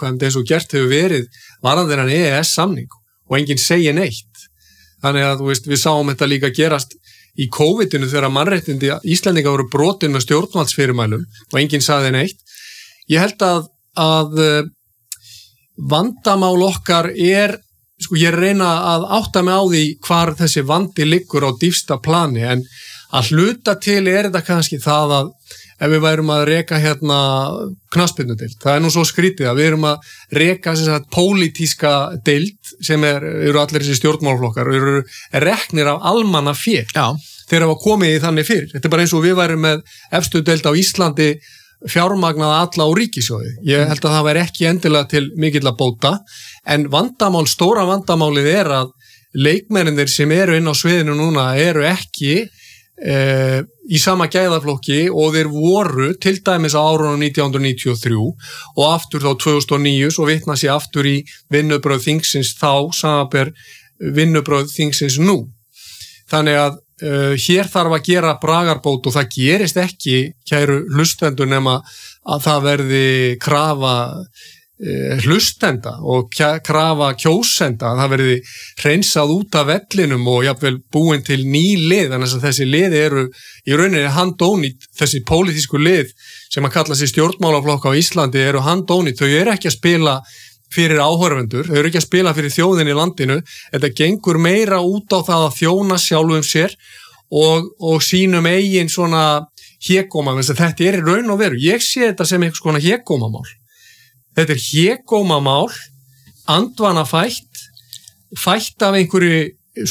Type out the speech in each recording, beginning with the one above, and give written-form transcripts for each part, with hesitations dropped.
framkvæmd eins og gert hefur verið varðandi þennan EES-samning og enginn segir neitt. Þannig að við sáum þetta líka gerast í COVID-inu þegar mannréttindi Íslendinga voru brotin með stjórnvaldsfyrirmælum og enginn sagði neitt. Ég held að vandamál okkar ég reyna að átta mig á því hvar þessi vandi liggur á dýpsta plani, en að hluta til þetta kannski það að ef við værum að reka knattspyrnudeild, það nú svo skrítið að við erum að reka pólitíska deild sem eru allir þessi stjórnmálaflokkar og eru reknir af almannafé. Þeir hafa komið í þannig fyrir. Þetta bara eins og við værum með efstu deild á Íslandi fjármagnaða alla á ríkissjóði. Ég held að það væri ekki endilega til mikilla bóta, en stóra vandamálið að leikmennir sem eru inn á sviðinu núna eru ekki í sama gæðaflokki og þeir voru til dæmis á árunum 1993 og aftur þá 2009, svo vitna sér aftur í vinnubrögð þingsins þá samanber vinnubrögð þingsins nú. Þannig að hér þarf að gera bragarbót og það gerist ekki, kæru hlustendur, nema að það verði krafa hlustenda og krafa kjósenda, að það verði hreinsað út af vellinum og jafnvel búin til ný lið, þannig að þessi lið eru í rauninni handónýtt, þessi pólitísku lið sem að kalla sig stjórnmálaflokka á Íslandi eru handónýtt, þau eru ekki að spila fyrir áhorfendur, þau eru ekki að spila fyrir þjóðin í landinu, þetta gengur meira út á það að þjóna sjálfum sér og sínum eigin svona hégóma, þetta í raun og veru, ég sé þetta sem einhvers konar hégómamál. Þetta hégómamál, andvanafætt af einhverju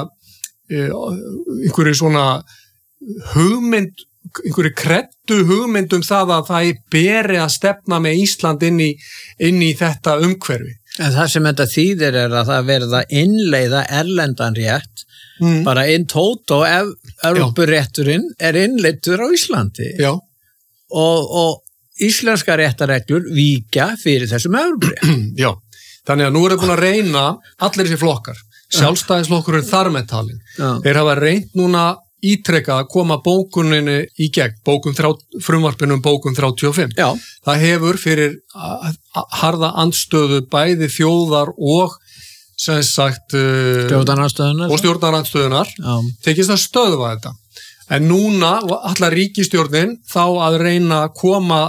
svona hugmynd, einhverju kreddu hugmynd það að það beri að stefna með Ísland inn í þetta umhverfi. En það sem þetta þýðir að það verða innleiða erlendan rétt, bara tótó Evrópurétturinn innleiddur á Íslandi. Já. Og íslenska réttareglur víkja fyrir þessum Evrópurétt. Já, þannig að nú er það búin að reyna allir þessi flokkar. Sjálfstæðisflokkurinn þar með talin. Þeir hafa reynt núna ítrekað að koma bókuninni í gegn, frumvarpinu bókun 35. Já. Það hefur fyrir harða andstöðu bæði þjóðar og sem sagt stjórnarandstöðunar tekist að stöðva þetta. En núna allar ríkisstjórnin þá að reyna að koma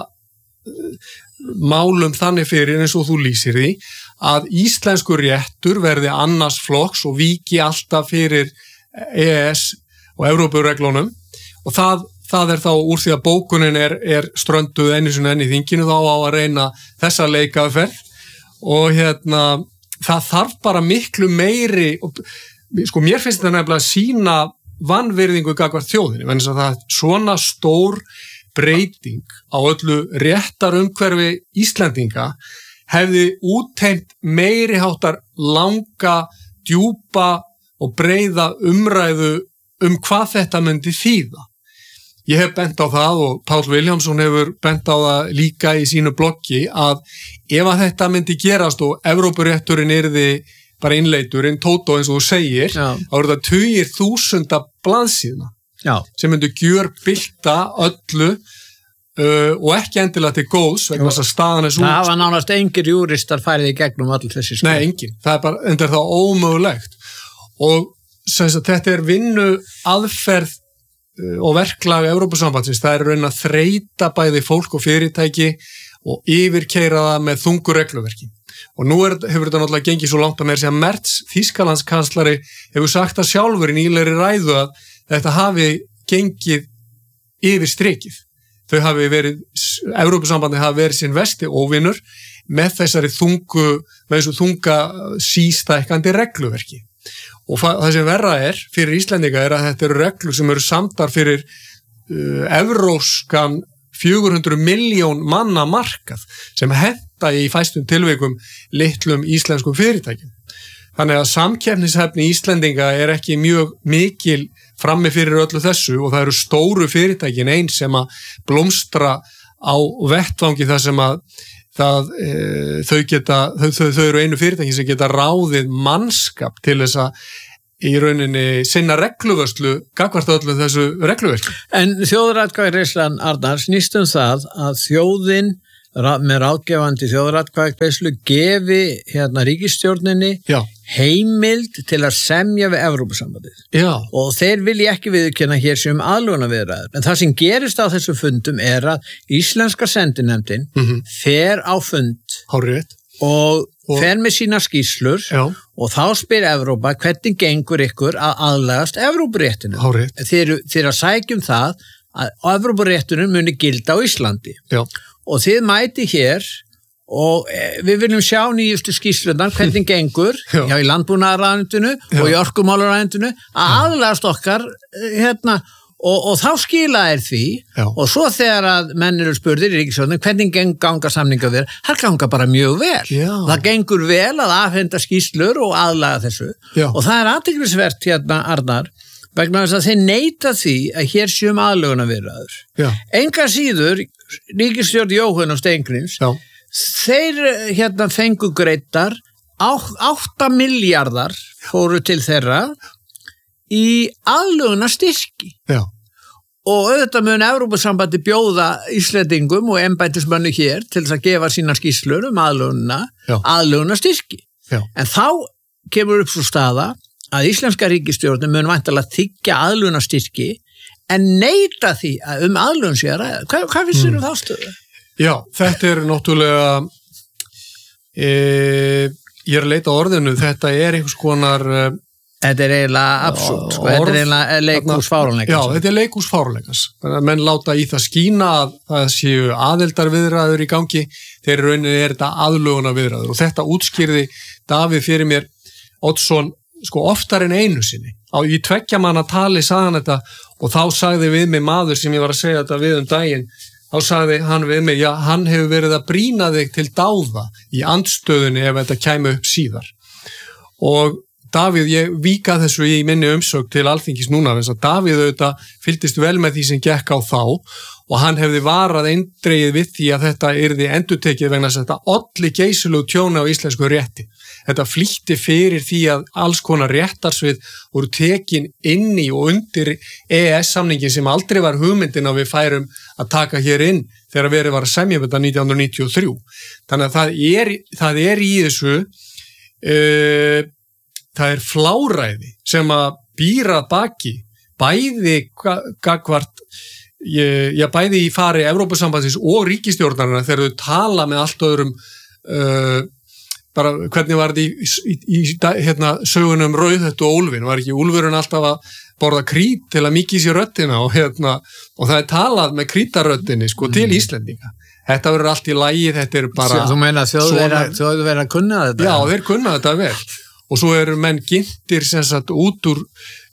málum þannig fyrir eins og þú lýsir því að íslenskur réttur verði annars flokks og víki alltaf fyrir EES og Evrópureglunum og það þá úr því að bókunin er strönduð einu sinni enn í þinginu þá á að reyna þessa leikaðferð og það þarf bara miklu meiri mér finnst þetta nefnilega að sýna vanvirðingu gagnvart þjóðinni, vegna þess að það svona stór breyting á öllu réttarumhverfi Íslendinga hefði útheimt meiriháttar langa, djúpa og breiða umræðu hvað þetta myndi þýða. Ég hef bent á það og Páll Vilhjálmsson hefur bent á það líka í sínu bloggi að ef að þetta myndi gerast og Evrópurétturinn yrði bara innleitur, tótó eins og þú segir, þá eru það 20.000 blaðsíðna sem myndu gjörbylta öllu og ekki endilega til góðs vegna þess að staðan er svo. Það hafa nánast engir júristar færið í gegnum allir þessi sko. Nei, engin. Það er það ómögulegt. Og þetta er vinnu aðferð og verklag Evrópusambandsins. Það er raun að þreyta bæði fólk og fyrirtæki og yfirkeyra það með þungu regluverki. Og nú hefur þetta náttúrulega gengið svo langt að meira segja Merz, Þýskalandskanslari, hefur sagt það sjálfur í nýlegri ræðu að þetta hafi gengið yfir strikið. Evrópusambandi hafi verið sinn versti óvinur með þessu þunga sístækkandi regluverki. Og það sem verra fyrir Íslendinga að þetta eru reglur sem eru samdar fyrir evrópskan 400 milljón manna markað sem henta í fæstum tilvikum litlum íslenskum fyrirtækjum. Þannig að samkeppnishæfni Íslendinga er ekki mjög mikil frammi fyrir öllu þessu og það eru stóru fyrirtækin eins sem að blómstra á vettvangi þar sem að þau eru einu fyrirtæki sem geta ráðið mannskap til þess að í rauninni sinna regluvörslu gagnvart öllu þessu regluverki. En þjóðaratkvæðagreiðslan, Arnar, snýst það að þjóðin með ráðgefandi þjóðaratkvæðagreiðslu gefi ríkisstjórninni heimild til að semja við Evrópusambandið og þeir vilja ekki viðurkenna hér sem aðlögunarviðræður en það sem gerist á þessu fundum að íslenska sendinefndin fer á fund og fer með sína skýrslur og þá spyr Evrópa hvernig gengur ykkur að aðlagast Evrópuréttinu þeir að sækjum það að Evrópurétturinn muni gilda á Íslandi og þið mæti hér og við viljum sjá nýjustu skýrslunar hvernig gengur hjá í landbúnaðarráðuneytinu og í orkumálaráðuneytinu að aðlagast okkar og þá skila því og svo þegar að menn eru spurðir í ríkisstjórninni hvernig ganga samninga við það ganga bara mjög vel það gengur vel að afhenda skýrslur og aðlaga þessu og það athyglisvert Arnar vegna þess að þeir neita því að hér séum aðlögunarviðræður. Enga síður, ríkisstjórn Jóhann og Steingríms, þeir fengu greiddar 8 milljarðar fóru til þeirra í aðlögunarstyrki. Og auðvitað mun Evrópusambandi bjóða Íslendingum og embættismönnum hér til þess að gefa sína skýrslur aðlögunarstyrki. En þá kemur upp svo staða að íslenska ríkisstjórnin mun væntanlega þiggja aðlögunarstyrki en neita því að aðlögun sé að ræða. Hvað finnst þá stöðu? Já, þetta náttúrulega ég að leita orðinu, þetta einhvers konar Þetta eiginlega absúrt, þetta eiginlega leikhús fáránleikas. Já, þetta leikhús fáránleikas. Menn láta í það skína að það séu aðildarviðræður í gangi, þegar í rauninni þetta aðlögunarviðræður og þetta útskýrði Davíð fyrir mér Oddsson oftar en einu sinni. Í 2 manna tali sagði hann þetta og þá sagði við mig maður sem ég var að segja þetta við daginn, þá sagði hann við mig, já, hann hefur verið að brýna þig til dáða í andstöðunni ef þetta kæmi upp síðar. Og Davíð, ég víka þessu í minni umsögn til Alþingis núna, þess að Davíð auðvitað fylgdist vel með því sem gekk á þá og hann hefði varað eindregið við því að þetta yrði endurtekið vegna þess að þetta olli geysilegu tjóni á íslensku rétti. Þetta flýtti fyrir því að alls konar réttarsvið voru tekin inn í og undir EES-samningin sem aldrei var hugmyndin að við færum að taka hér inn þegar verið var að semja þetta 1993. Þannig að það er í þessu það fláræði sem að býra baki bæði gagvart bæði í fari Evrópusambandsins og ríkisstjórnarna þegar þau tala með allt öðrum bara hvernig var þetta í sögunum Rauðhött og Úlfinn, var ekki Úlfurinn alltaf að borða krít til að mýkja sér röddina og það talað með krítaröddinni til Íslendinga. Þetta verður allt í lagi, þetta bara Þú meina þjóðverðir að kunna þetta? Já, þeir kunna þetta vel og svo eru menn gintir út úr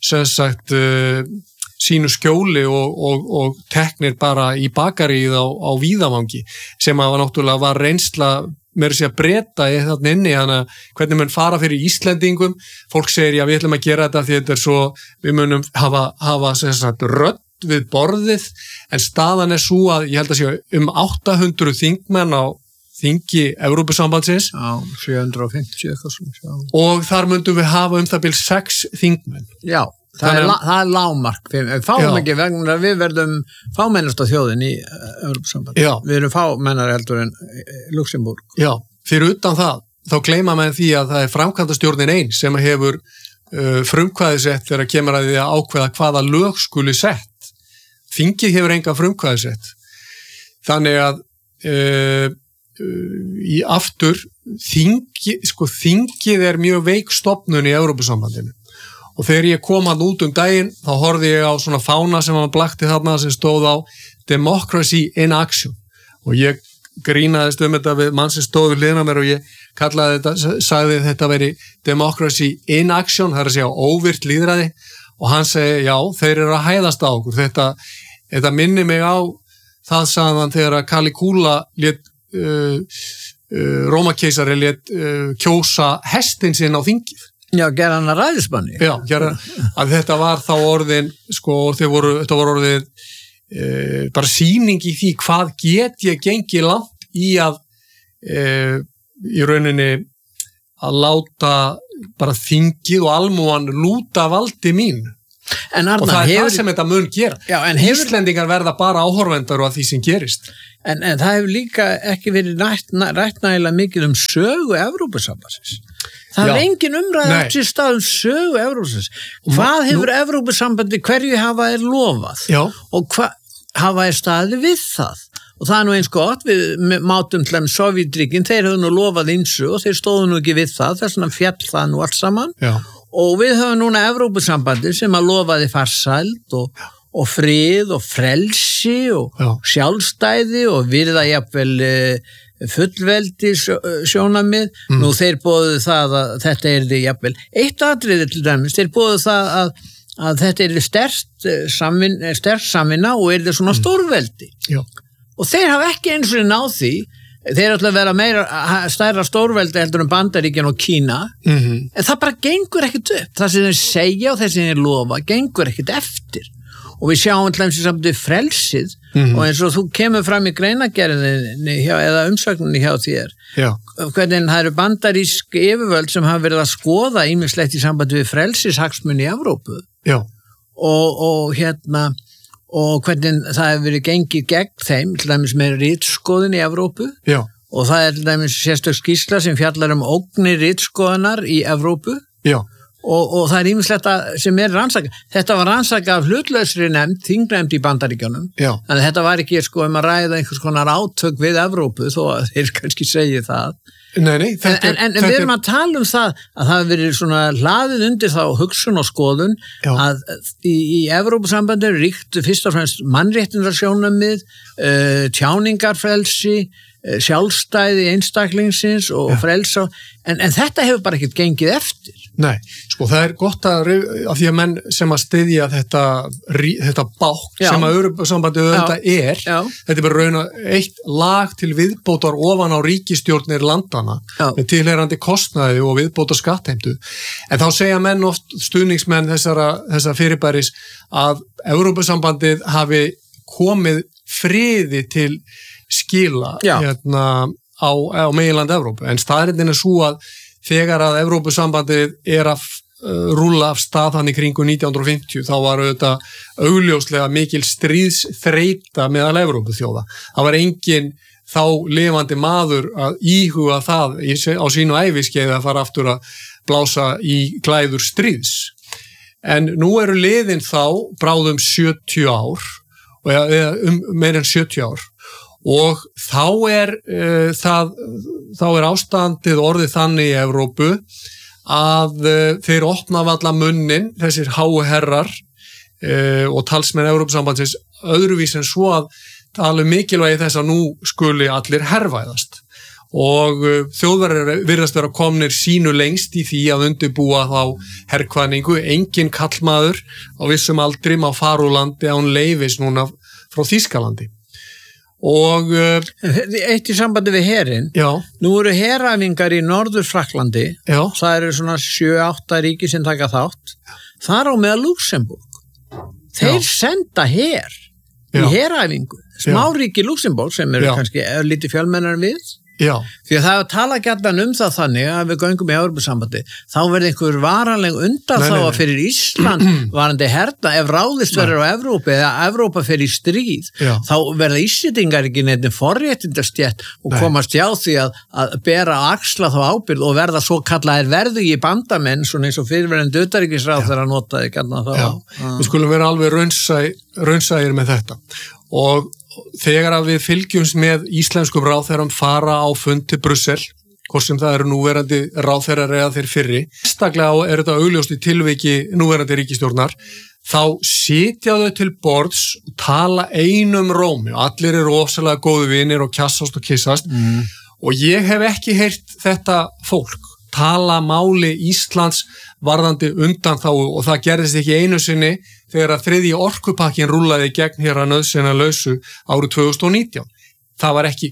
sínu skjóli og teknir bara í bakarið á Víðavangi sem að náttúrulega var reynsla með þess að breyta þarna inni, hvernig mun fara fyrir Íslendingum, fólk segir já við ætlum að gera þetta því þetta svo, við munum hafa rödd við borðið, en staðan svo að ég held að sé 800 þingmenn á þingi Evrópusambandsins 750 eitthvað svona og þar myndum við hafa það bil 6 þingmenn. Já, það er lágmark við fáum ekki vegna við verðum fámennast á þjóðin í Evrópusambandi. Við erum fámennar heldur en Luxemburg. Já, fyrir utan það þá gleyma menn því að það er framkvæmdastjórnin ein sem hefur frumkvæðisett þegar kemur að því að ákveða hvaða lög skuli sett. Þingið hefur enga frumkvæðisett. Þannig að í aftur þingið er mjög veik stofnun í Evrópusambandinu og þegar ég kom hann út daginn þá horfði ég á svona fána sem hann blakti þarna sem stóð á Democracy in Action og ég grínaðist þetta við mann sem stóð við hliðina mér og ég kallaði þetta, sagði þetta veri Democracy in Action, það er að segja óvirt lýðræði og hann segi já, þeir eru að hæðast á okkur, þetta minni mig á það sagðan þegar að Caligula lét Rómakeisari lét kjósa hestinn sinn á þingið. Já, gera hann að ræðismanni. Já, að þetta var þá orðin, þetta var orðin bara sýning í því hvað get ég gengið langt í að í rauninni að láta bara þingið og almúan lúta valdi mín. Arnar, og það það sem þetta mun gera. Íslendingar verða bara áhorfendar á því sem gerist. En það hefur líka ekki verið rætt nægilega mikið sögu Evrópusambandsins. Það er engin umræða eftir stað sögu Evrópusambandsins. Hvað hefur Evrópusambandi, hverju hafa þeir lofað? Já. Og hafa þeir staðið við það? Og það nú eins gott, við mátum til Sovjetríkin, þeir höfðu nú lofað ýmsu og þeir stóðu nú ekki við það, þess vegna fjall það nú allt saman. Já. Og við höfum núna Evrópusambandi sem að lofaði farsæld og frið og frelsi og sjálfstæði og virða jafnvel fullveldi sjónarmið. Nú þeir boðuðu það að þetta yrði jafnvel eitt atriði til dæmis, þeir boðuðu það að þetta yrði sterk samvinna og yrði svona stórveldi. Já. Og þeir hafa ekki eins og náð því. Þeir ætla að vera meira stærra stórveldi heldur Bandaríkin og Kína, en það bara gengur ekkert upp. Það sem þeir segja og það sem þeir lofa gengur ekkert eftir. Og við sjáum alltaf samt við frelsið og eins og þú kemur fram í greinagerðinni eða umsögninni hjá þér. Já. Hvernig það eru bandarísk yfirvöld sem hafa verið að skoða ýmislegt í sambandi við frelsishagsmuni í Evrópu. Já. Og hvernig það hefur verið gengið gegn þeim, til dæmis með ritskoðun í Evrópu. Já. Og það til dæmis sérstök skýrsla sem fjallar ógnir ritskoðunar í Evrópu. Já. Og það ýmislegt sem rannsakað. Þetta var rannsakað af hlutlausri nefnd, þingnefnd í Bandaríkjunum. Já. En þetta var ekki að ræða einhvers konar átök við Evrópu, þó að þeir kannski segi það. Nei, en við erum að tala það að það hefur verið svona hlaðið undir þá hugsun og skoðun. Já. Að í Evrópusambandi ríkt fyrst og fremst mannréttindasjónarmið, tjáningarfrelsi, sjálfstæði einstaklingsins og frelsa, en þetta hefur bara ekkert gengið eftir. Nei, sko það er gott að því að menn sem að styðja þetta bákn sem að Evrópusambandið auðvitað þetta er bara raun eitt lag til viðbótar ofan á ríkisstjórnir landana með tilheyrandi kostnaði og viðbótar skattheimtu. En þá segja menn oft stuðningsmenn þessara fyrirbæris að Evrópusambandið hafi komið friði til skila á meginland Evrópu, en staðreyndin er svo að þegar að Evrópusambandið að rúlla af stað hann í kringu 1950 þá var auðvitað augljóslega mikil stríðsþreyta meðal Evrópuþjóða. Það var engin þá lifandi maður að íhuga það á sínu æviskeiði að fara aftur að blása í klæður stríðs. En nú eru liðin þá bráðum 70 ár, eða meir en 70 ár. Og þá er ástandið orðið þannig í Evrópu að þeir opna valla munnin, þessir háu herrar og talsmenn Evrópusambandsins öðruvís en svo að tala mikilvægi þess að nú skuli allir herrvæðast. Og þjóðverðir virðast vera komnir sínu lengst í því að undirbúa þá herrkvæningu. Engin kallmaður á vissum aldri má fara úr landi án leyfis núna frá Þýskalandi. Og eitt í sambandi við herinn, nú eru heræfingar í Norður-Frakklandi, það eru svona 7-8 ríki sem taka þátt, þar á meðal Luxemburg. Þeir senda her í heræfingu, smáríki Luxemburg sem eru kannski lítið fjölmennar við. Já. Því að það tala gættan það þannig að við göngum í Evrópusambandi, þá verði einhver varanleg undanþága fyrir Ísland varandi herna, ef ráðist verður á Evrópu eða Evrópa fer í stríð, þá verða Íslendingar ekki neitt forréttindastjett og komast hjá því að bera axla þá ábyrgð og verða svo kallaðir verðugi bandamenn, svona eins og fyrirverandi utanríkisráðherra notaði gætna þá. Við skulum vera alveg raunsægir með þetta. Og þegar að við fylgjumst með íslenskum ráðherrum fara á fund til Brussel, hvort sem það eru núverandi ráðherrar eða þeir fyrri, sérstaklega er þetta augljóst í tilviki núverandi ríkisstjórnar, þá sitja þau til borðs og tala einum rómi og allir eru ofsalega góðu vinir og kjassast og kissast og ég hef ekki heyrt þetta fólk tala máli Íslands varðandi undanþágu og það gerðist ekki einu sinni þegar að þriðji orkupakkin rúllaði gegn hér að nauðsynjalausu árið 2019. Það var ekki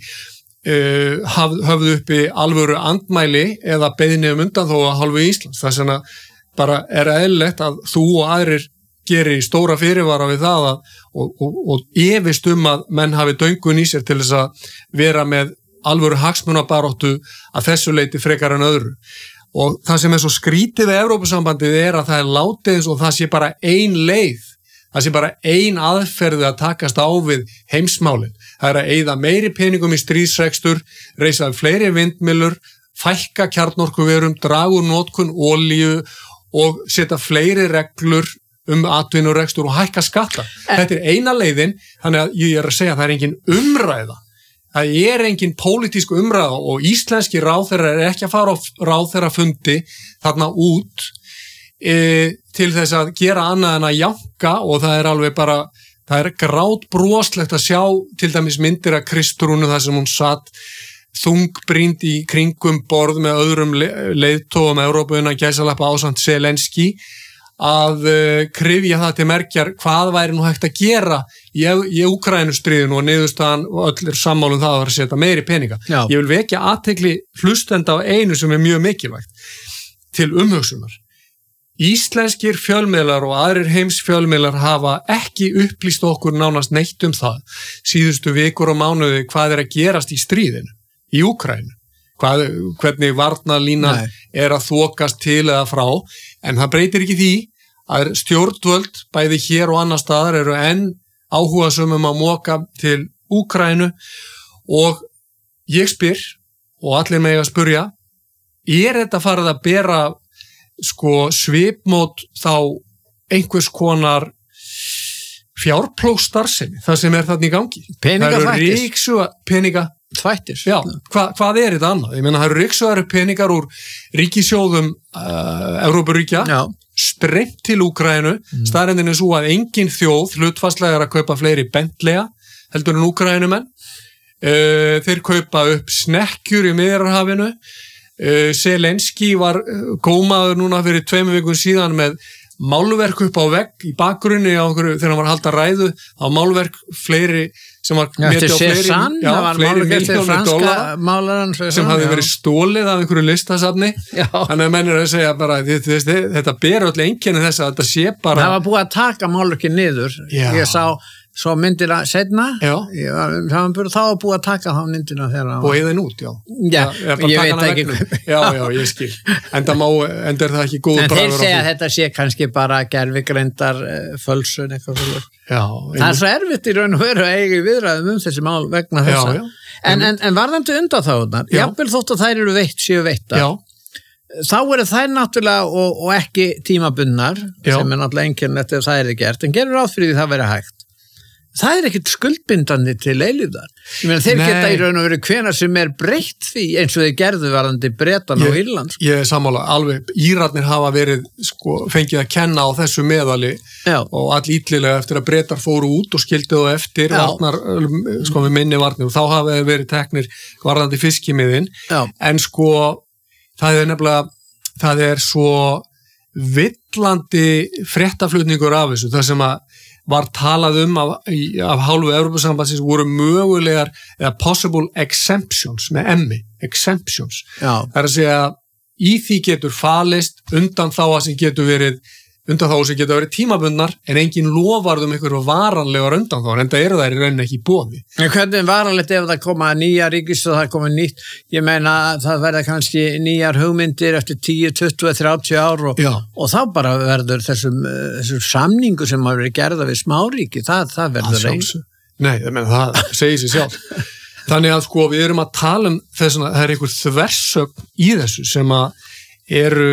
höfðu uppi alvöru andmæli eða beiðni undanþágu af hálfu Íslands. Það sem bara er eðlilegt að þú og aðrir gerir stóra fyrirvara við það og efist að menn hafi döngun í sér til þess að vera með alvöru hagsmunabaráttu að þessu leyti frekar en öðru. Og það sem er svo skrítið við Evrópusambandið að það er látið eins og það sé bara ein leið, það sé bara ein aðferð að takast á við heimsmálin. Það að eyða meiri peningum í stríðsrekstur, reisa fleiri vindmyllur, fækka kjarnorkuverum, draga úr notkun olíu og setja fleiri reglur atvinnurekstur og hækka skatta. Þetta eina leiðin, þannig að ég að segja að það engin umræða. Það engin pólitísk umræða og íslenski ráðherrar ekki að fara á ráðherrafundi þarna út til þess að gera annað en að janka og það alveg bara, það grátbroslegt að sjá til dæmis myndir af Kristrúnu þar sem hún satt þungbrýnd í kringum borð með öðrum leiðtogum Evrópuna gæsalappa ásamt Zelenski að kryfja það til merkjar hvað væri nú hægt að gera í Úkraínustríðinu og niðurstaðan og öll sammálum það að setja meiri peninga. Já. Ég vil vekja athygli hlustenda á einu sem mjög mikilvægt til umhugsunar. Íslenskir fjölmiðlar og aðrir heimsfjölmiðlar hafa ekki upplýst okkur nánast neitt það síðustu vikur og mánuði hvað að gerast í stríðinu í Úkraínu. Hvernig varnarlínan að þokast til eða frá, en það breytir ekki því að stjórnvöld bæði hér og annar staðar eru enn áhugasömum að moka til Úkraínu og ég spyr og allir mega að spurja, þetta farið að bera svipmót þá einhvers konar fjárplógstarfsemi, það sem þarna í gangi? Peningaþvættir. Þvættir. Já, hvað þetta annað? Ég meina, það eru ryksugaru peningar úr ríkisjóðum Evrópuríkja, streymt til Úkraínu, staðreyndin svo að engin þjóð hlutfallslega að kaupa fleiri Bentley heldur en Úkraínumenn. Þeir kaupa upp snekkjur í Miðjarðarhafinu. Zelenski var gómaður núna fyrir 2 vikum síðan með málverk upp á vegg í bakgrunni þegar hann var að halda ræðu á málverk fleiri sem var metið á fleiri milljónir dollara sem hafði verið stólið af einhverju listasafni. Þannig að menn að segja bara þetta ber öll einkenni þess að þetta sé bara það var búið að taka málverkin niður. Ég sá svo myndina setna það var búið að taka þá myndina og eða út, ég veit ekki já, ég skil en það ekki góð en þeir segja að þetta sé kannski bara gervigreindar fölsun eitthvað það svo erfitt í raun og veru að eiga í viðræðum þessi mál vegna þessa en varðandi undanþágurnar jafnvel þótt að þær eru séu veittar þá eru þær náttúrulega og ekki tímabundnar sem náttúrulega einkennilegt ef það gert en gerur ráð fyrir því það verið hægt. Það ekkert skuldbindandi til eilífðar. Ég meina, þeir geta í raun og veru hvenær sem breytt því eins og þeir gerðu varðandi Bretan og Írland. Ég sammála, alveg, Írarnir hafa verið fengið að kenna á þessu meðali og all ítlilega eftir að Bretar fóru út og skildu þá eftir varnar, við minni varnir og þá hafa þeir verið teknir varðandi fiskimiðin. En það nefnilega, það svo villandi fréttaflutningur af þessu, það sem að var talað af hálfu Evrópusambandsins voru mögulegar eða possible exemptions með emmi, exemptions. Það að segja í því getur falist undanþága sem getur verið tímabundnar en engin lofarð einhverju varanlegar undanþágar en það þær í rauninni ekki í boði. En hvernig varanlegt ef það koma nýja ríkis og það koma nýtt, ég meina það verða kannski nýjar hugmyndir eftir 10, 20, 30 ár og þá bara verður þessum samningu sem hafa verið gerða við smáríki, það verður reyn. Nei, það segir sig sjálf. Þannig að við erum að tala þess að það einhver þversögn í þessu sem að eru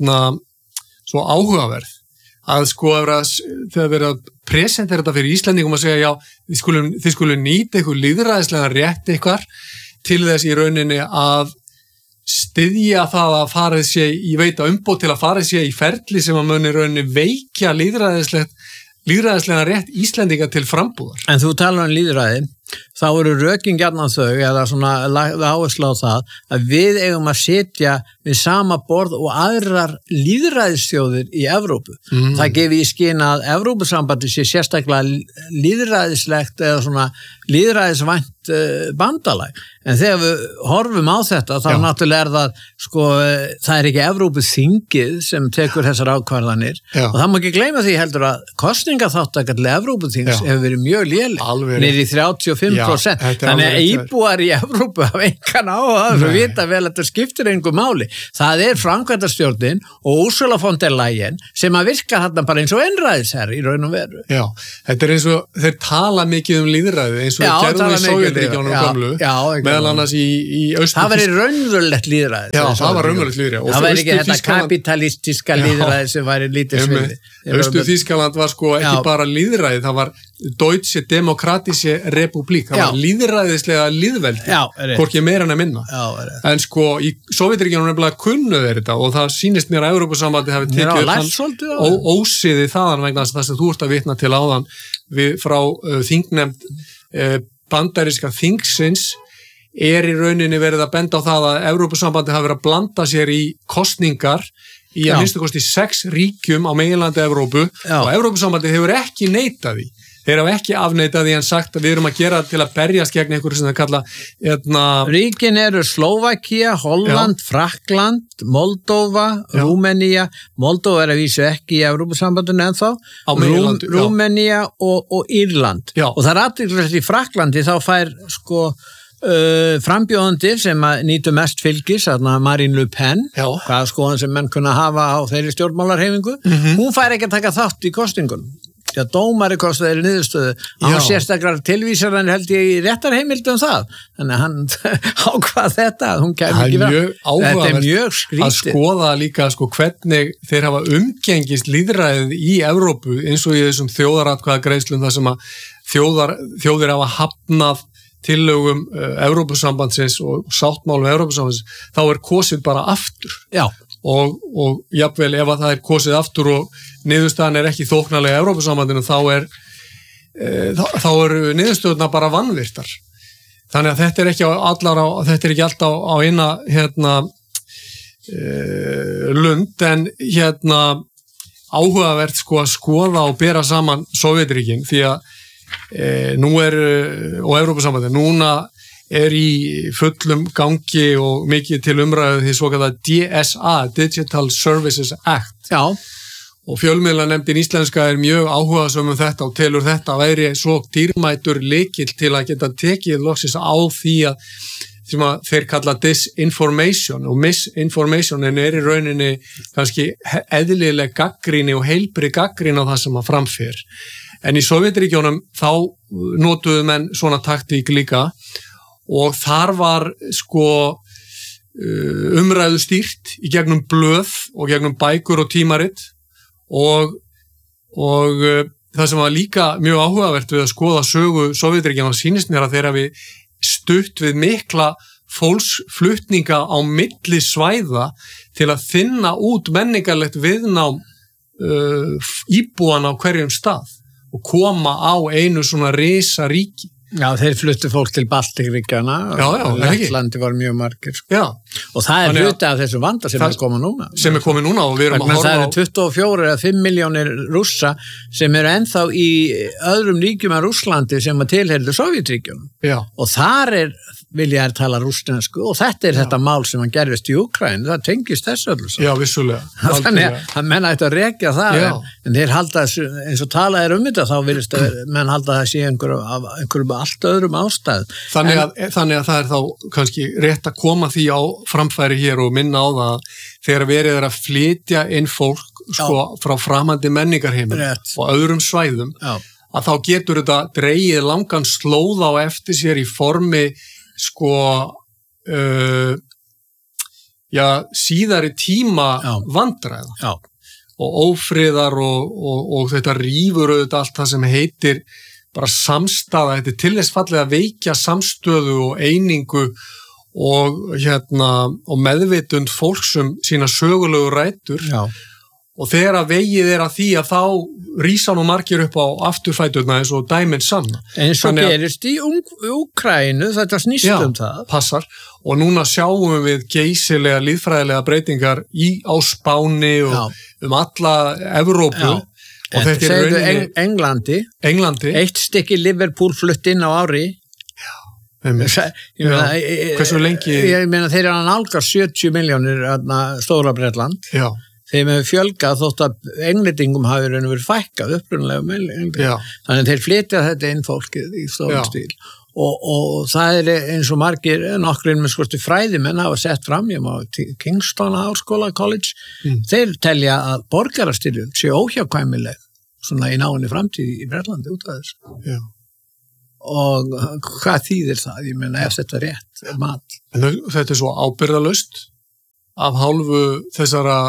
svo áhugaverð að þegar verið að presentera þetta fyrir Íslendingum að segja þið skulum nýta eitthvað lýðræðislega rétt eitthvað til þess í rauninni að styðja það að farið sé í veita umboð til að farið sé í ferli sem að muni rauninni veikja lýðræðislega rétt Íslendinga til frambúðar. En þú talar lýðræði, þá eru rökin gjarnan þau eða svona áhersla á það að við eigum að sitja við sama borð og aðrar lýðræðisþjóðir í Evrópu. Það gefi í skyn að Evrópusambandi sé sérstaklega lýðræðislegt eða svona lýðræðisvænt bandalag. En þegar við horfum á þetta þá náttúrulega það ekki Evrópuþingið sem tekur þessar ákvarðanir og það má ekki gleyma því heldur að kosningaþátttaka til Evrópuþings hefur verið mjög léleg. Niður í 95%. Þannig að íbúar í Evrópu hafa engan á það og vita vel að þetta skiptir engu máli. Það framkvæmdastjórnin og Ursula von der Leyen sem að virka þarna bara eins og einræðisherr í raun og veru. Já, þetta eins og þeir tala mikið lýðræði eins og gerðu í Sovétríkjunum gamlu, meðal annars í Það væri raunverulegt lýðræði. Já, það var raunverulegt lýðræði. Það væri ekki þetta kapitalistiska lýðræði sem væri lítið sviði. Austur-Þýskaland var sko ekki bara lýðræði, það var Deutsche Demokratische Republik, það var lýðræðislega lýðveldi, hvorki meira en að minna. En sko í Sovétríkjunum nefnilega kunnu þeir þetta og það sýnist mér að Evrópusambandið hafi tekið ósiði þaðan vegna þess að þú ert að vitna til áðan frá þingnefnd bandaríska þingsins í rauninni verið að benda á það að Evrópusambandið hafi verið að blanda sér í kosningar í að minnstu kosti 6 ríkjum á meginlandi Evrópu og Evrópusambandið hefur ekki neitað því. Þeir hafa ekki afneitað því en sagt að við erum að gera til að berjast gegn einhverju sem það kalla Ríkin eru Slóvakía, Holland, Frakkland, Moldóva, Rúmenía. Moldóva að vísu ekki í Evrópusambandinu ennþá. Rúmenía og Írland. Og það athyglisvert í Frakklandi þá fær sko frambjóðandi sem nýtur mest fylgis, Marine Le Pen, hvaða skoðan sem menn kunna hafa á þeirri stjórnmálarhefingu, hún fær ekki að taka þátt í kosningunum. Já, dómari kostaði þeirri niðurstöðu. Hann sérstaklega tilvísar hann held ég í réttarheimild það. Þannig að hann ákvað þetta, hún kemur ekki fram. Þetta er mjög skrítið. Að skoða líka sko hvernig þeir hafa umgengist lýðræðið í Evrópu eins og í þessum þjóðaratkvæðagreiðslum þar sem að þjóðir hafa hafnað tillögum Evrópusambandsins og sáttmálum Evrópusambandsins, þá kosið bara aftur. Já. Og jafnvel ef að það kosið aftur og niðurstaðan ekki þóknarlega Evrópusambandinu, þá niðurstöðuna bara vanvirtar. Þannig að þetta ekki alltaf á eina lund, en áhugavert sko að skoða og bera saman Sovétríkin, því að nú og Evrópusambandið núna í fullum gangi og mikið til umræðu því svokallaða DSA, Digital Services Act. Já. Og fjölmiðlanefndin íslenska mjög áhugasöm þetta og telur þetta væri svo dýrmætur lykill til að geta tekið loksins á því sem að þeir kalla disinformation og misinformation en í rauninni kannski eðlileg gagnrýni og heilbrigð gagnrýni á það sem að framfer. En í Sovétríkjunum þá notuðu menn svona taktík líka og þar var sko umræðu stýrt í gegnum blöð og gegnum bækur og tímarit og það sem var líka mjög áhugavert við að skoða sögu Sovétríkjanna sýnist mér að þeir hafi stutt við mikla fólksflutninga á milli svæða til að þynna út menningarlegt viðnám íbúana á hverjum stað og koma á einu svona risaríki. Já, þeir fluttu fólk til Baltíkríkjana og Lettlandi var mjög margir. Já. Og það hluti af þessu vanda sem koma núna. Sem komið núna og við erum að horfa á. Það 24 eða 5 milljónir Rússa sem ennþá í öðrum ríkjum af Rússlandi sem að tilheyrðu Sovétríkjunum. Já. Og þar vilja þær tala rússnesku og þetta þetta mál sem hann gerðist í Úkraínu, það tengist þessu öllu. Já, vissulega. Þannig að menn ætti að rekja það, en þeir halda eins og tala þetta, þá virðist menn halda það sé einhverjum allt öðrum ástæð. Þannig að það þá kannski rétt að koma því á framfæri hér og minna á það þegar verið að flytja inn fólk sko, frá framandi menningarheimum og öðrum svæðum, að þá getur þetta dregið langan slóð á eftir sér í formi sko síðari tíma vandræða og ófriðar og þetta rífur auðvitað allt það sem heitir bara samstaða, þetta til þess fallið að veikja samstöðu og einingu og meðvitund fólksum sína sögulegu rætur og þegar að vegið að því að þá rísa nú margir upp á afturfæturna eins og dæminn sanna. Eins og gerist í Úkraínu, þetta snýst það. Passar. Og núna sjáum við geysilega líffræðilega breytingar á Spáni og alla Evrópu. Og þetta Englandi. Eitt stykki Liverpool flutt inn á ári. Hversu lengi? Ég meina þeir að nálga 70 milljónir Stóra Bretland. Já. Þeim hefur fjölgað þótt að englendingum hafi verið fækkað upprunalega. Þannig að þeir flytja þetta inn fólkið í stórum stíl og það eins og margir nokkrir með skorti fræðimenn hafa sett fram, ég má Kingston Háskóla College, þeir telja að borgarastyrjöld sé óhjákvæmileg svona í náinni framtíð í Bretlandi út af þessu. Já. Og hvað þýðir það? Ég meina, ef þetta rétt mat. En þetta svo ábyrgðalaust af hálfu þessara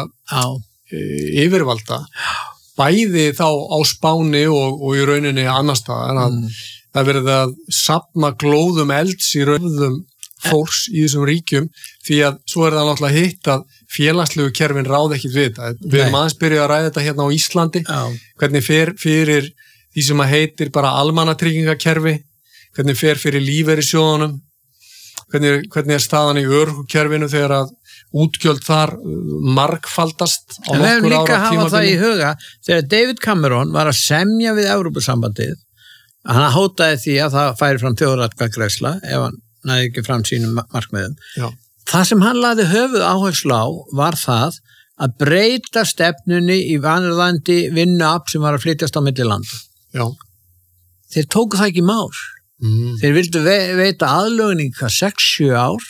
yfirvalda, bæði þá á Spáni og í rauninni annars staðar að það verið að safna glóðum elds í rauðum fólks í þessum ríkjum því að svo það náttúrulega hitt að félagslegu kerfin ráð ekkit við þetta. Við erum aðeins byrjuð að ræða þetta hérna á Íslandi, hvernig fer fyrir því sem að heitir bara almannatryggingakerfi, hvernig fer fyrir lífeyrissjóðunum, hvernig staðan í örorkukerfinu þegar að útgjöld þar margfaldast á nokkur ára tímabili. En við líka hafa það í huga þegar David Cameron var að semja við Evrópusambandið, hann hótaði því að það færi fram þjóðaratkvæðagreiðsla ef hann næði ekki fram sínum markmiðum. Já. Það sem hann lagði höfuð áherslu á var það að breyta stefnunni í vanurðandi vinnuafl sem var að flytjast á milli landa. Já. Þeir tóku það ekki í mál. Þeir vildu veita aðlögun í 6-7 ár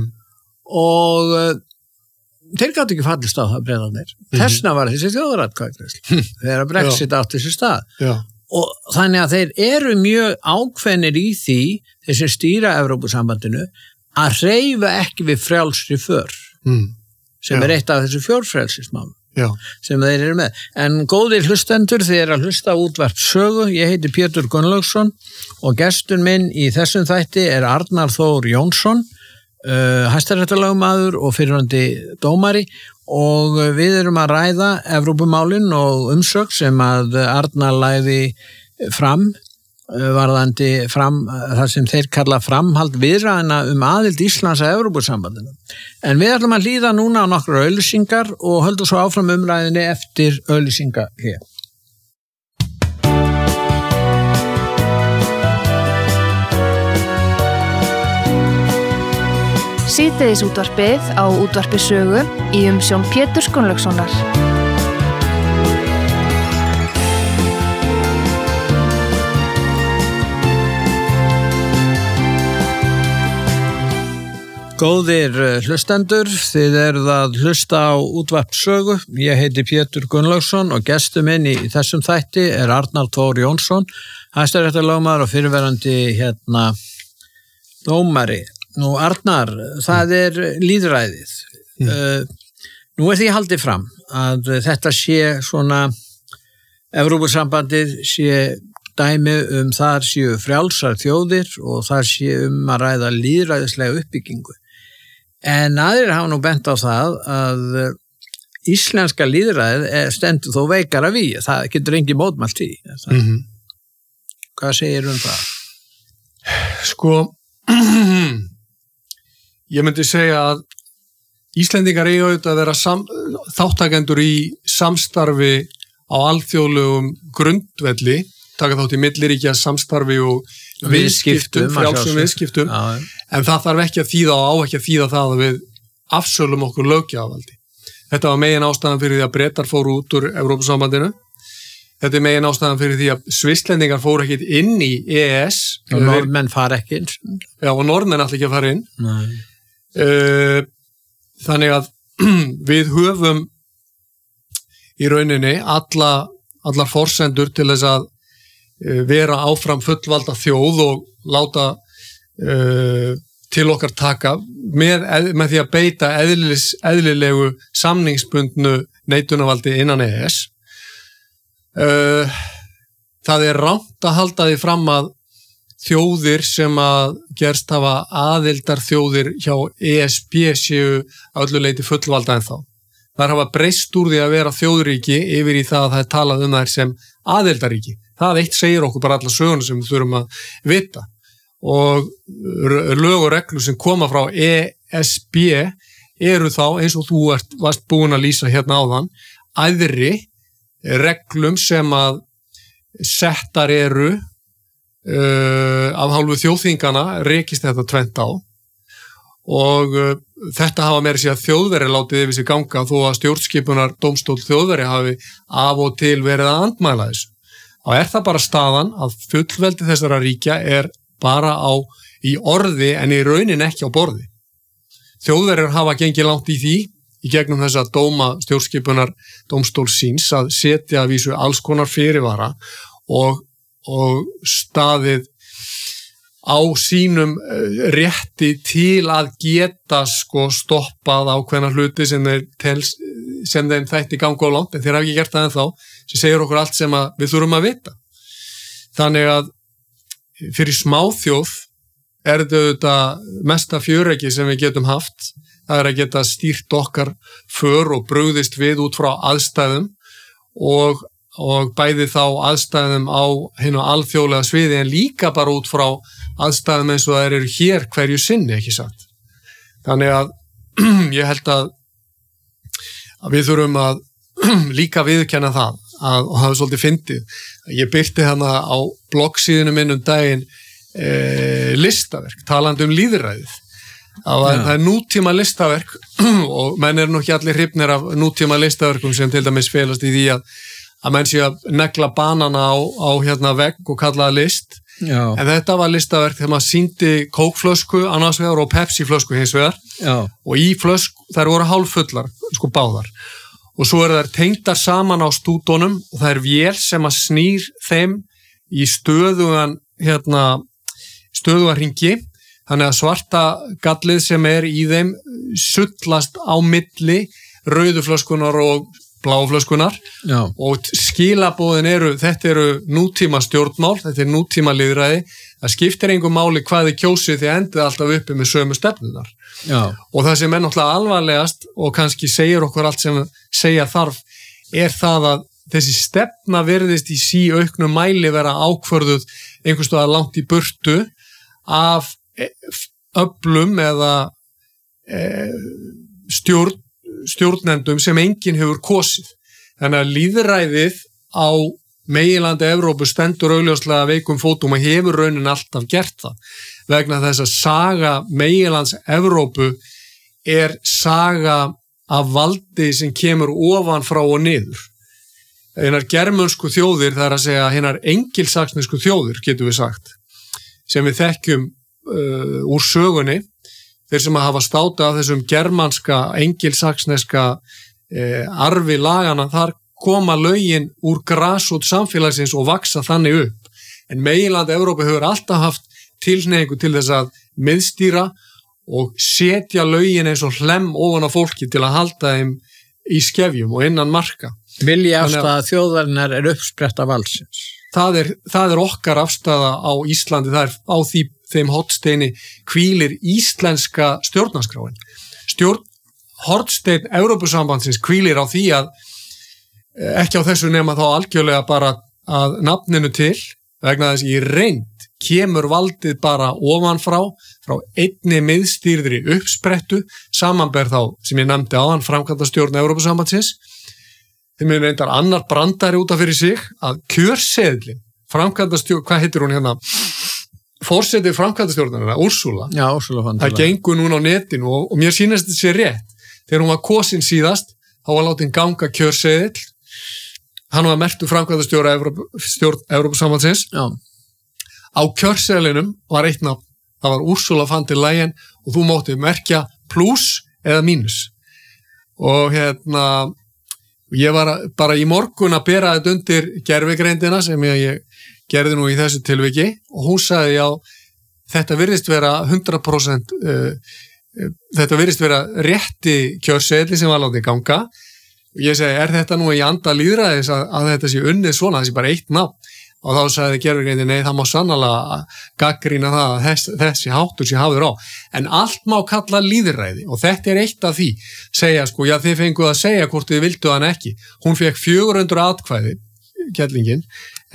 og þeir gátu ekki fallist á það Bretarnir. Þessna var þessi þjóðaratkvæðagreiðsla þegar Brexit átti sér stað. Já. Og þannig að þeir eru mjög ákveðnir í því, þessi stýra Evrópusambandinu, að hreyfa ekki við frjálsri för, sem eitt af þessu fjórfrelsismálum sem þeir eru með. En góðir hlustendur, þeir eru að hlusta útvarp sögu, ég heiti Pétur Gunnlaugsson og gestur minn í þessum þætti er Arnar Þór Jónsson, hæstaréttarlögmaður og fyrrverandi dómari, og við erum að ræða Evrópumálin og umsögn sem að Arnar lagði fram varðandi það sem þeir kalla framhald viðræðna aðild Íslands að Evrópusambandinu. En við ætlum að hlýða núna á nokkrar auglýsingar og höldum svo áfram umræðinni eftir auglýsinga hér. Síðdegisútvarpið á útvarpi sögu í umsjón Péturs Gunnlaugssonar. Góðir hlustendur, þið eruð að hlusta á útvarp sögu. Ég heiti Pétur Gunnlaugsson og gestur minn í þessum þætti er Arnar Þór Jónsson, hæstaréttarlögmaður og fyrrverandi dómari. Nú Arnar, það er lýðræðið. Nú er því haldið fram að þetta sé svona, Evrópusambandið sé dæmi þar séu frjálsar þjóðir og þar sé að ræða lýðræðislega uppbyggingu. En aðrir hafa nú bent á það að íslenska lýðræðið stendur þó veikara við, það getur engin mótmælt í. Hvað segir það? Sko, ég myndi segja að Íslendingar eiga auðvitað að vera þáttakendur í samstarfi á alþjóðlegum grundvelli, taka þátt í milliríkja samstarfi og viðskiptum, frjálsum viðskiptum, en það þarf ekki að þýða og á ekki að þýða það að við afsölum okkur löggjafarvaldi. Þetta var megin ástæðan fyrir því að Bretar fóru út úr Evrópusambandinu. Þetta er megin ástæðan fyrir því að Svisslendingar fóru ekkit inn í EES. Og norðmenn fara ekki inn. Já, og norðmenn ætla ekki að fara inn. Þannig að við höfum í rauninni allar forsendur til þess að vera áfram fullvalda þjóð og láta til okkar taka með því að beita eðlilegu samningsbundnu neitunarvaldi innan EES. Það er rangt að halda því fram að þjóðir sem að gerst hafa aðildar þjóðir hjá ESB séu að öllu leyti fullvalda ennþá. Þær hafa breyst úr því að vera þjóðríki yfir í það að það er talað þær sem aðildaríki. Það eitt segir okkur bara alla söguna sem við þurfum að vita. Og lög og reglur sem koma frá ESB eru þá, eins og þú varst búin að lýsa hérna áðan, æðri reglum sem að settar eru af hálfu þjóðþingana, rekist þetta tvennt á. Og þetta hafa meira sér að Þjóðverjar látið yfir sig ganga þó að stjórnskipunar dómstól Þjóðverja hafi af og til verið að andmæla þessu. Og er það bara staðan að fullveldi þessara ríkja er bara í orði en í raunin ekki á borði. Þjóðverjar hafa gengið langt í því í gegnum þessa dóma stjórnskipunar dómstólsins að setja að vísu alls konar fyrirvara og staðið á sínum rétti til að geta stoppað ákveðna hluti sem þeim þætti ganga á langt, en þeir hafa ekki gert það ennþá, sem segir okkur allt sem við þurfum að vita. Þannig að fyrir smáþjóð er þetta mesta fjöreggi sem við getum haft, það er að geta stýrt okkar för og brugðist við út frá aðstæðum og bæði þá aðstæðum á hinu alþjóðlega sviði en líka bara út frá aðstæðum eins og það eru hér hverju sinni, ekki satt. Þannig að ég held að við þurfum að líka viðurkenna það og hafa svolítið fyndið. Ég birti hana á bloggsíðinu minn daginn listaverk, talandi lýðræðið. Það er nútíma listaverk og menn nú ekki allir hrifnir af nútíma listaverkum sem til dæmis felast í því að menn sé að negla banana á vegg og kalla það list. Já. En þetta var listaverk þegar maður sýndi kókflösku annars vegar og Pepsi-flösku hins vegar. Já. Og í flösku, þær voru hálffullar, báðar. Og svo þær tengdar saman á stúdónum og það er vél sem að snýr þeim í stöðugan hringi. Þannig að svarta gallið sem er í þeim sullast á milli rauðuflöskunar og bláuflöskunar. Já. Og skilaboðin þetta eru nútíma stjórnmál, þetta er nútíma lýðræði. Það skiptir engum máli hvað þið kjósið því endið alltaf uppi með sömu stefnunar. Já. Og það sem er náttúrulega alvarlegast og kannski segir okkur allt sem segja þarf er það að þessi stefna virðist í síauknum mæli vera ákvörðuð einhvers staðar langt í burtu af öflum eða stjórnendum sem enginn hefur kosið. Þannig að lýðræðið á meginlandi Evrópu stendur augljóslega veikum fótum og hefur raunin alltaf gert það. Vegna þess að saga meginlands Evrópu er saga af valdi sem kemur ofan frá og niður. Hinar germönsku þjóðir, það er að segja hinar engilsaksnesku þjóðir, getum við sagt, sem við þekkjum úr sögunni, þeir sem að hafa státa af þessum germanska, engilsaksneska arfi lagana, þar koma lögin úr grasrót samfélagsins og vaksa þannig upp. En meginland Evrópu hefur alltaf haft tilhneigingu til þess að miðstýra og setja lögin eins og hlemm ofan á fólki til að halda þeim í skefjum og innan marka. Vilja afstæða þjóðarinnar er uppspretta valdsins. Það er okkar afstæða á Íslandi, það er á þeim hornsteini hvílir íslenska stjórnarskráin. Hornsteinn Evrópusambandsins hvílir á því að ekki á þessu nema þá algjörlega bara að nafninu til, vegna þess í reynd kemur valdið bara ofanfrá, frá einni miðstýrðri uppsprettu, samanber þá sem ég nefndi áðan framkvæmdastjórn Evrópusambandsins. Þeim er reyndar annar brandari út af fyrir sig að kjörseðlin, framkvæmdastjórn, hvað heitir hún hérna? Forseti framkvæmdastjórnarina, Úrsula. Já, Úrsula fann til það. Það gengur núna á netinu og mér sýnist þetta sé rétt. Þegar hún var kosin síðast, þá var látin ganga kjörseðil. Hann var merktur framkvæmdastjóra Evrópusambandsins. Já. Á kjörseðlinum var eitt nafn. Það var Úrsula von der Leyen og þú mátti merkja pluss eða mínus. Og ég var bara í morgun að bera þetta undir gervigreindina sem ég gerði nú í þessu tilviki og hún sagði já, þetta virðist vera 100% þetta virðist vera rétti kjörseðli sem var látið ganga og ég segi, er þetta nú í anda lýðræðis að þetta sé unnið svona, þessi bara eitt nafn og þá sagði gervigreindin, nei, það má sannarlega gagnrýna það að þessi háttur sé hafður á, en allt má kalla lýðræði og þetta er eitt af því segja sko, já þið fenguð að segja hvort þið vildu hann ekki, hún fekk 400 atkvæði, kellingin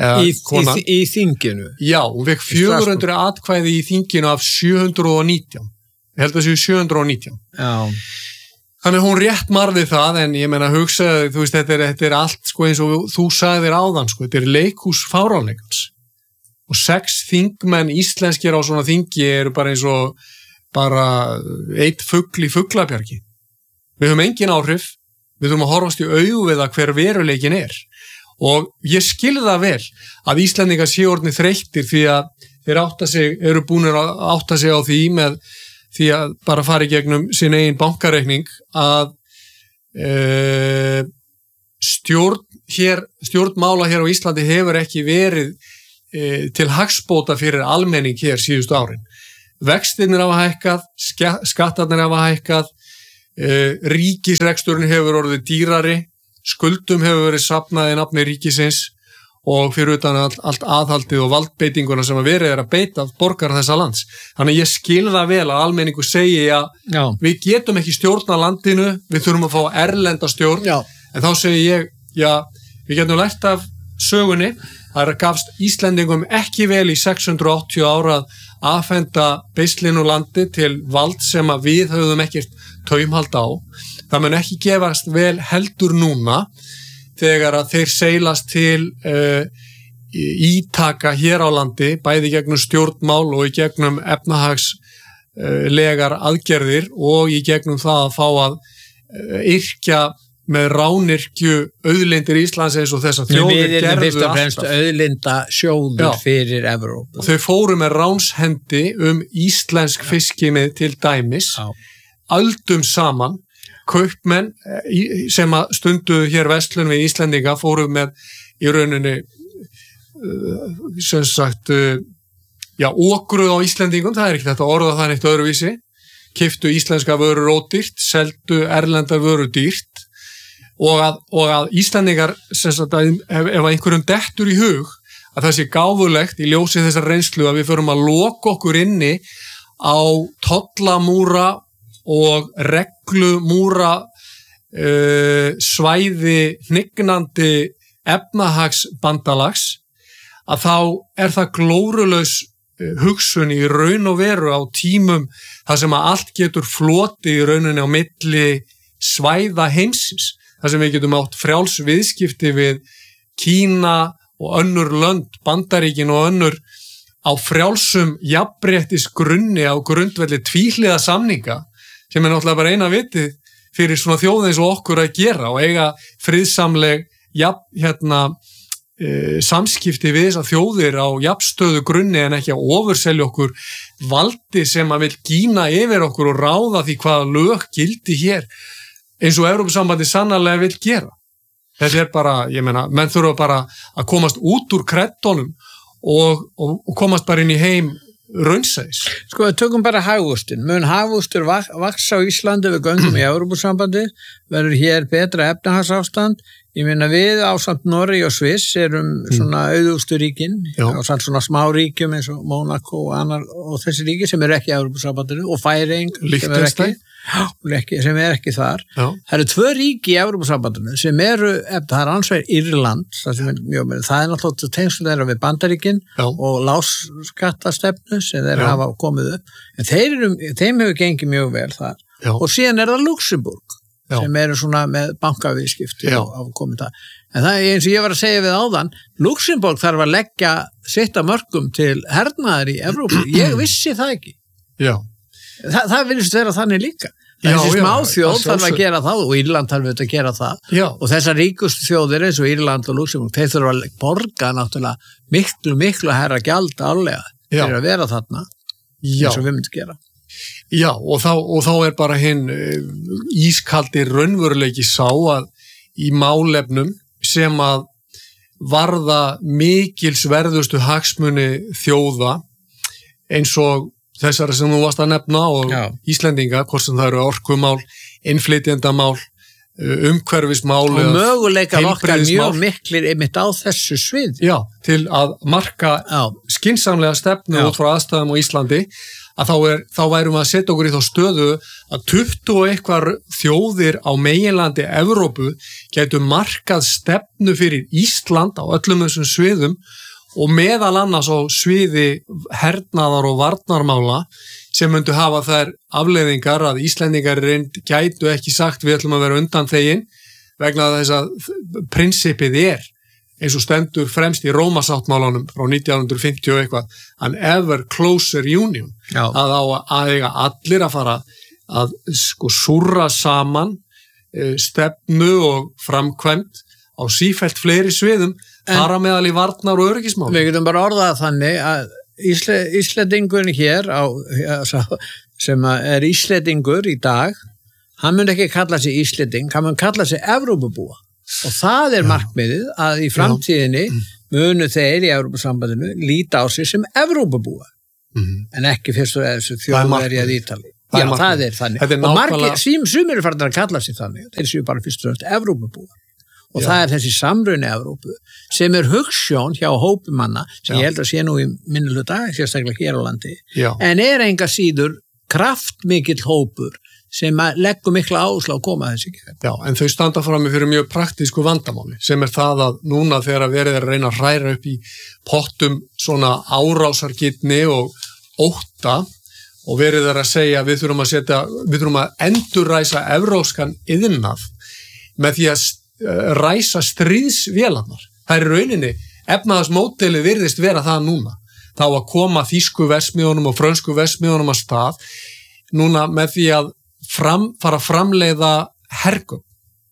í þinginu? Já, hún fekk 400 atkvæði í þinginu af 719 ég held að það séu 719 Já Þannig hún rétt marði það, en ég meina hugsaði, þú veist, þetta er allt sko eins og þú sagðir áðan sko, þetta er leikhús fáránleikans. Og 6 þingmenn íslenskir á svona þingi eru bara eins og bara eitt fugl í fuglabjargi. Við höfum engin áhrif, við höfum að horfast í augu við að hver veruleikin er. Og ég skilði það vel að Íslendingar séu orðnir þreyttir því að þeir eru búnir að átta sig á því með því að bara fara í gegnum sin eigin bankareikning að stjórnmála hér á Íslandi hefur ekki verið til hagsbóta fyrir almenning hér síðustu árin. Vextirnir hafa hækkað, skattarnir hafa hækkað, ríkisreksturinn hefur orðið dýrari, skuldum hefur verið safnað í nafni ríkisins og fyrir utan allt aðhaldið og valdbeitinguna sem að verið að beita borgar þessa lands. Þannig ég skil það vel að almenningu segi að við getum ekki stjórna landinu, við þurfum að fá erlenda stjórn, en þá segi ég, við getum lært af sögunni, það gafst Íslendingum ekki vel í 680 ára að afhenda beislinu landi til vald sem að við höfum ekkert taumhald á. Það mun ekki gefast vel heldur núna þegar að þeir seilast til ítaka hér á landi, bæði gegnum stjórnmál og í gegnum efnahagslegar aðgerðir og í gegnum það að fá að yrkja með rányrkju auðlindir Íslands eins og þess að þjóðir gerðu fyrst og fremst auðlinda sjóður fyrir Evrópu. Þau fóru með ránshendi íslensk fiskimið til dæmis, öldum saman. Kaupmenn sem að stundu hér verslun við Íslendinga fóru með í rauninni sem sagt okruð á Íslendingum, það ekki þetta orða það neitt öðruvísi, keyptu íslenska vörur ódýrt, seldu erlendar vörur dýrt og að Íslendingar sem sagt ef einhverjum dettur í hug að það sé gáfulegt í ljósi þessar reynslu að við förum að loka okkur inni á tollamúra og reglumúra svæði hnignandi efnahagsbandalags að þá það glórulaus hugsun í raun og veru á tímum þar sem að allt getur flotið í rauninni á milli svæða heimsins, þar sem við getum átt frjáls viðskipti við Kína og önnur lönd, Bandaríkin og önnur á frjálsum jafnréttis grunni á grundvelli tvíhliða samninga sem náttúrulega bara eina vitið fyrir svona þjóð eins og okkur að gera og eiga friðsamleg samskipti við þessar þjóðir á jafnstöðu grunni en ekki að ofurselja okkur valdi sem að vil gína yfir okkur og ráða því hvaða lög gildi hér eins og Evrópusambandi sannarlega vil gera. Þetta bara, ég meina, menn þurfa bara að komast út úr kreddunum og komast bara inn í heim raunsæðis. Sko, við tökum bara hagvöxtin. Mun hagvöxtur vaxa á Íslandi við göngum í Evrópusambandi, verður hér betra efnahagsástand. Ég meina við ásamt Noregi og Sviss erum svona auðugustu ríkin, ásamt svona smá ríkjum eins og Mónakó og þessi ríki sem eru ekki í Evrópusambandinu og Færeying sem er ekki þar. Það eru 2 ríki í Evrópusambandinu sem eru, það er annars vegar Írland, það er náttúrulega tengsl þeirra við Bandaríkin og lágskattastefnu sem þeir hafa komið upp, en þeim hefur gengið mjög vel þar. Og síðan er það Luxemburg sem eru svona með bankaviðskipti og komið það. En það eins og ég var að segja við áðan, Luxemburg þarf að leggja sitt af mörkum til hernaðar í Evrópu. Ég vissi það ekki. Það vilist vera þannig líka. Þessi smáþjóð þarf að gera það og Írland þarf að gera það og þessar ríkustu þjóðir eins og Írland og Luxemburg, þeir þurfa að borga náttúrulega miklu herra gjald álega fyrir að vera þarna eins og við myndum gera. Já, og þá er bara hinn ískaldi raunveruleiki sá að í málefnum sem að varða mikilsverðustu hagsmuni þjóða eins og þessara sem þú varst að nefna og Íslendinga, hvort sem það eru orkumál, innflytjendamál, umhverfismál og möguleikar okkar mjög miklir einmitt á þessu svið. Já, til að marka skynsamlega stefnu út frá aðstæðum á Íslandi að þá værum við að setja okkur í þá stöðu að 20 og eitthvað þjóðir á meginlandi Evrópu gætu markað stefnu fyrir Ísland á öllum þessum sviðum og meðal annars á sviði hernaðar og varnarmála sem myndu hafa þær afleiðingar að Íslendingar gætu ekki sagt við ætlum að vera undanþegin vegna þess að prinsippið eins og stendur fremst í Rómasáttmálanum frá 1950 og eitthvað, an ever closer union, að eiga allir að fara að súrra saman stefnu og framkvæmt á sífellt fleiri sviðum, þar á meðal í varnar og öryggismál. Við getum bara orðað þannig að Íslendingurinn hér sem Íslendingur í dag, hann mun ekki kalla sig Íslending, hann mun kalla sig Evrópubúa og það markmiðið að í framtíðinni munu þeir í Evrópusambandinu líta á sig sem Evrópubúa en ekki fyrst og þessu þjóðverið Ítali. Já, það þannig. Og margir, sumir eru farin að kalla sig þannig, þeir séu bara fyrst og fremst Evrópubúa. Og það þessi samruni Evrópu sem hugsjón hjá hópumanna sem ég held að sé nú í minnihluta, sérstaklega hér á landi, en enga síður kraftmikill hópur sem leggur mikla áherslu á að koma þessi ekki. Já, en þau standa frammi fyrir mjög praktísku vandamáli sem það að núna þegar verið að reyna að hræra upp í pottum svona árásargirni og ótta og verið að segja við þurfum að endurræsa evrópskan iðnað með því að ræsa stríðsvélarnar. Það er rauninni, efnahagsmódelið virðist vera það núna. Þá að koma þýsku versmiðunum og frönsku versmiðunum að stað núna með því að fara að framleiða hergum.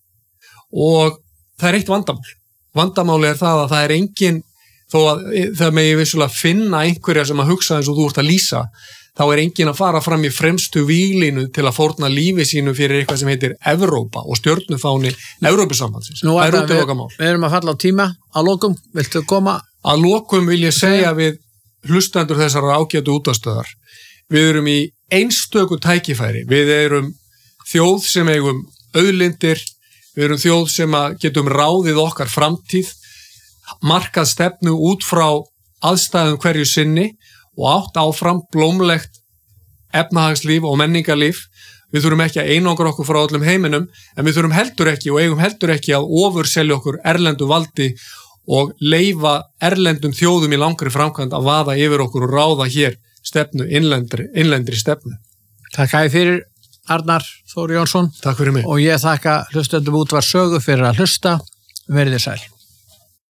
Og það eitt vandamál. Vandamáli það að það engin, þó að það megi vissulega finna einhverja sem að hugsa eins og þú ert að lýsa, þá engin að fara fram í fremstu víglínu til að fórna lífi sínu fyrir eitthvað sem heitir Evrópa og stjörnufáni Evrópusambandsins. Nú við erum að falla á tíma. Að lokum, viltu koma? Að lokum vil ég segja við hlustendur þessara ágætu útastöðar. Við erum í einstöku tækifæri. Við erum þjóð sem eigum auðlindir, við erum þjóð sem getum ráðið okkar framtíð, markað stefnu út frá aðstæðum hverju sinni og átt áfram blómlegt efnahagslíf og menningarlíf. Við þurfum ekki að einangra okkur frá öllum heiminum, en við þurfum heldur ekki og eigum heldur ekki að ofurselja okkur erlendu valdi og leyfa erlendum þjóðum í langri framkvæmd að vaða yfir okkur og ráða hér stefnu, innlendri stefnu. Takk fyrir Arnar Þór Jónsson. Takk fyrir mig. Og ég þakka hlustendum Útvarp Sögu fyrir að hlusta. Verið þér sæl.